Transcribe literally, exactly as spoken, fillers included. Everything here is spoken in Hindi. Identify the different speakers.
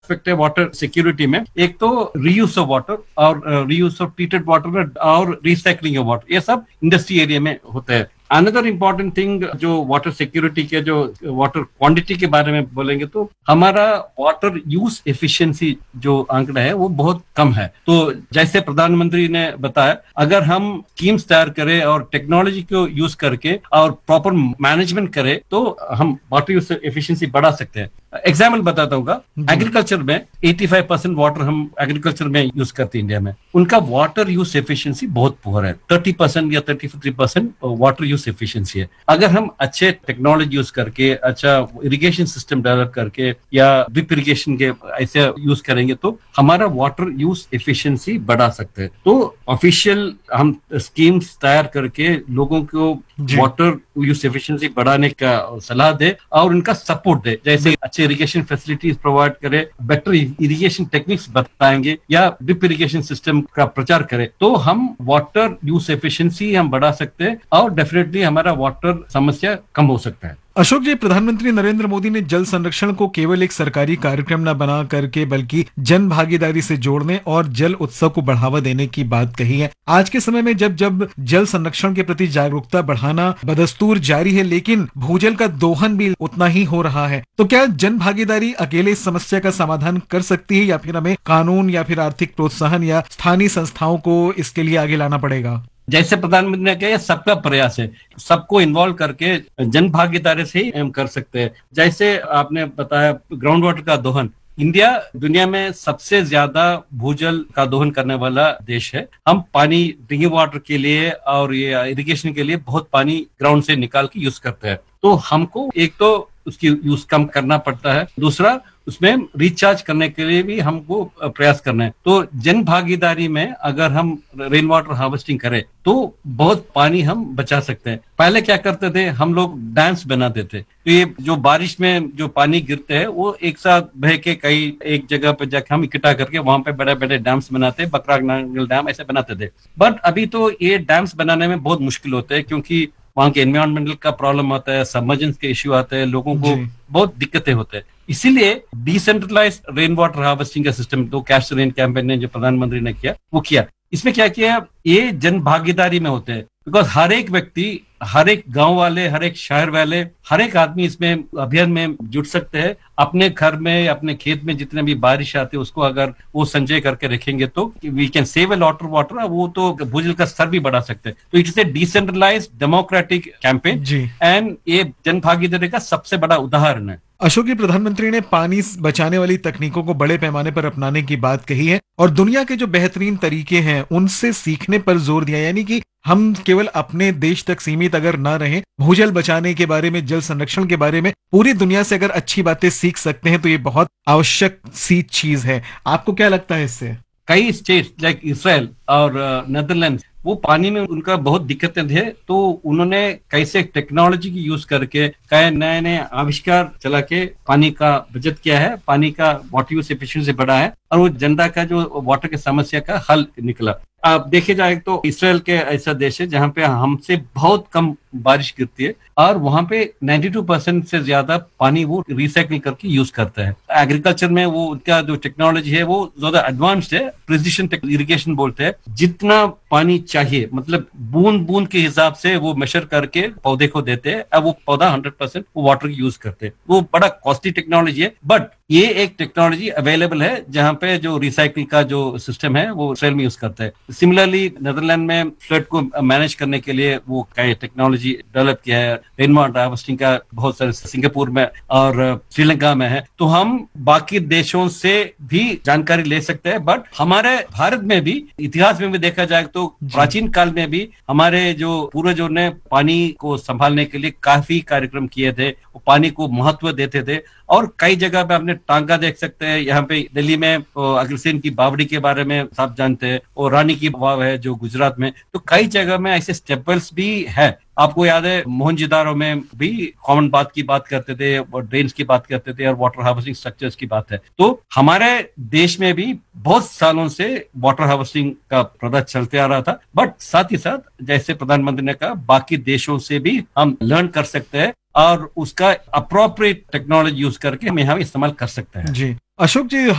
Speaker 1: एस्पेक्ट है वाटर सिक्योरिटी में। एक तो रीयूज ऑफ वाटर और रीयूज ऑफ ट्रीटेड वाटर और रिसाइकलिंग ऑफ वाटर, ये सब इंडस्ट्री एरिया में होता है। अनदर इम्पॉर्टेंट थिंग जो वाटर सिक्योरिटी के जो वाटर क्वांटिटी के बारे में बोलेंगे तो हमारा वाटर यूज एफिशिएंसी जो आंकड़ा है वो बहुत कम है। तो जैसे प्रधानमंत्री ने बताया, अगर हम स्कीम्स तैयार करें और टेक्नोलॉजी को यूज करके और प्रॉपर मैनेजमेंट करें तो हम वाटर यूज एफिशिएंसी बढ़ा सकते हैं। एग्जाम्पल बताता हूँ, एग्रीकल्चर में पचासी परसेंट वाटर हम एग्रीकल्चर में यूज करते हैं इंडिया में, उनका वाटर यूज एफिशिएंसी बहुत पुअर है, तीस परसेंट या पैंतीस परसेंट वाटर यूज एफिशिएंसी है। अगर हम अच्छे टेक्नोलॉजी यूज करके, अच्छा इरिगेशन सिस्टम डेवलप करके या ड्रिप इरिगेशन के ऐसे यूज करेंगे तो हमारा वाटर यूज एफिशिएंसी बढ़ा सकते हैं। तो ऑफिशियल हम स्कीम्स तैयार करके लोगों को वाटर यूज एफिशिएंसी बढ़ाने का सलाह दे और उनका सपोर्ट दे, जैसे अच्छे इरिगेशन फैसिलिटीज प्रोवाइड करे, बेटर इरिगेशन टेक्निक्स बताएंगे या ड्रिप इरिगेशन सिस्टम का प्रचार करे, तो हम वाटर यूज एफिशिएंसी हम बढ़ा सकते हैं और डेफिनेटली हमारा वाटर समस्या कम हो सकता है।
Speaker 2: अशोक जी, प्रधानमंत्री नरेंद्र मोदी ने जल संरक्षण को केवल एक सरकारी कार्यक्रम न बना करके बल्कि जन भागीदारी से जोड़ने और जल उत्सव को बढ़ावा देने की बात कही है। आज के समय में जब जब जल संरक्षण के प्रति जागरूकता बढ़ाना बदस्तूर जारी है, लेकिन भूजल का दोहन भी उतना ही हो रहा है, तो क्या जन भागीदारी अकेले इस समस्या का समाधान कर सकती है या फिर हमें कानून या फिर आर्थिक प्रोत्साहन या स्थानीय संस्थाओं को इसके लिए आगे लाना पड़ेगा?
Speaker 1: जैसे प्रधानमंत्री ने कहा, सबका प्रयास है, सबको इन्वॉल्व करके जन भागीदारी से ही हम कर सकते हैं। जैसे आपने बताया ग्राउंड वाटर का दोहन, इंडिया दुनिया में सबसे ज्यादा भूजल का दोहन करने वाला देश है। हम पानी ड्रिंकिंग वाटर के लिए और ये इरिगेशन के लिए बहुत पानी ग्राउंड से निकाल के यूज करते हैं। तो हमको एक तो उसकी यूज कम करना पड़ता है, दूसरा उसमें रिचार्ज करने के लिए भी हमको प्रयास करना है। तो जन भागीदारी में अगर हम रेन वाटर हार्वेस्टिंग करें तो बहुत पानी हम बचा सकते हैं। पहले क्या करते थे, हम लोग डैम्स बनाते थे, तो ये जो बारिश में जो पानी गिरते हैं वो एक साथ बह के कई एक जगह पे जाकर हम इकट्ठा करके वहां पे बड़े बड़े डैम्स बनाते, बकरानांगल डैम ऐसे बनाते थे। बट अभी तो ये डैम्स बनाने में बहुत मुश्किल होते हैं क्योंकि वहां के एनवायरमेंटल का प्रॉब्लम आता है, सबमर्जेंस के इश्यू आते हैं, लोगों को बहुत दिक्कतें होते हैं। इसीलिए डिसेंट्रलाइज रेन वाटर हार्वेस्टिंग का सिस्टम, तो कैच रेन कैंपेन ने जो प्रधानमंत्री ने किया वो किया। इसमें क्या किया, ये जन भागीदारी में होते हैं, बिकॉज हर एक व्यक्ति, हर एक गांव वाले, हर एक शहर वाले, हर एक आदमी इसमें अभियान में जुट सकते हैं। अपने घर में, अपने खेत में जितने भी बारिश आती है उसको अगर वो संचय करके रखेंगे तो we can save a lot of water, वो तो भूजल का स्तर भी बढ़ा सकते हैं। तो it's a decentralised democratic campaign and ये जन भागीदारी का सबसे बड़ा उदाहरण है।
Speaker 2: अशोक जी, प्रधानमंत्री ने पानी बचाने वाली तकनीकों को बड़े पैमाने पर अपनाने की बात कही है और दुनिया के जो बेहतरीन तरीके हैं उनसे सीखने पर जोर दिया, यानी कि हम केवल अपने देश तक सीमित अगर ना रहें, भूजल बचाने के बारे में, जल संरक्षण के बारे में पूरी दुनिया से अगर अच्छी बातें सीख सकते हैं तो ये बहुत आवश्यक सी चीज है। आपको क्या लगता है इससे?
Speaker 1: कई स्टेट लाइक इसराइल और नेदरलैंड्स, वो पानी में उनका बहुत दिक्कतें थे, तो उन्होंने कैसे टेक्नोलॉजी की यूज करके कई नए नए आविष्कार चला के पानी का बचत किया है, पानी का वाटर यूज एफिशिएंसी बढ़ा है और वो जनता का जो वाटर की समस्या का हल निकला। आप देखे जाए तो इसराइल के ऐसा देश है जहाँ पे हमसे बहुत कम बारिश गिरती है और वहां पे बानवे परसेंट से ज्यादा पानी वो रिसाइकिल करके यूज करता है। एग्रीकल्चर में वो उनका जो टेक्नोलॉजी है वो ज्यादा एडवांस्ड है, प्रिसिशन इरिगेशन बोलते हैं। जितना पानी चाहिए, मतलब बूंद बूंद के हिसाब से वो मेजर करके पौधे को देते हैं और वो पौधा हंड्रेड परसेंट वो वाटर यूज करते हैं। वो बड़ा कॉस्टली टेक्नोलॉजी है, बट ये एक टेक्नोलॉजी अवेलेबल है जहाँ पे जो रिसाइकिल का जो सिस्टम है वो इसराइल में यूज करता है। सिमिलरली नेदरलैंड में फ्लड को मैनेज करने के लिए वो कई टेक्नोलॉजी डेवलप किया है। रेन वाटर हार्वेस्टिंग का बहुत सारे सिंगापुर में और श्रीलंका में है। तो हम बाकी देशों से भी जानकारी ले सकते हैं, बट हमारे भारत में भी इतिहास में भी देखा जाए तो प्राचीन काल में भी हमारे जो पूर्वजों ने पानी को संभालने के लिए काफी कार्यक्रम किए थे, वो पानी को महत्व देते थे। और कई जगह पे आपने टांगा देख सकते हैं, यहाँ पे दिल्ली में अग्रसेन की बावड़ी के बारे में सब जानते हैं, और रानी की वाव है जो गुजरात में। तो कई जगह में ऐसे स्टेपल्स भी है। आपको याद है मोहनजोदारो में भी कॉमन बात की बात करते थे और ड्रेन्स की बात करते थे और वाटर हार्वेस्टिंग स्ट्रक्चर्स की बात है। तो हमारे देश में भी बहुत सालों से वाटर हार्वेस्टिंग का प्रथा चलते आ रहा था, बट साथ ही साथ जैसे प्रधानमंत्री ने कहा बाकी देशों से भी हम लर्न कर सकते हैं और उसका अप्रोप्रिएट टेक्नोलॉजी यूज करके हम यहाँ इस्तेमाल कर सकते हैं।
Speaker 2: जी अशोक जी,